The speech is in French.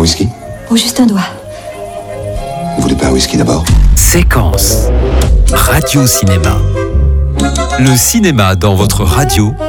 whisky? Oh, juste un doigt. Vous voulez pas un whisky d'abord? Séquence Radio Cinéma. Le cinéma dans votre radio